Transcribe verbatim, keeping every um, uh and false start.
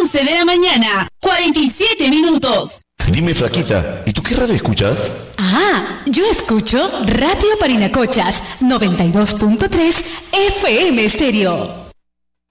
once de la mañana, cuarenta y siete minutos. Dime, flaquita, ¿y tú qué radio escuchas? Ah, yo escucho Radio Parinacochas, noventa y dos punto tres F M Estéreo.